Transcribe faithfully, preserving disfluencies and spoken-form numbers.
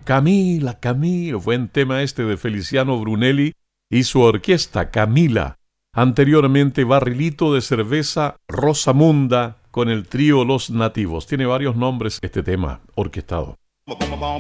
Camila, Camila, buen tema este de Feliciano Brunelli y su orquesta Camila. Anteriormente Barrilito de Cerveza Rosamunda con el trío Los Nativos. Tiene varios nombres este tema orquestado.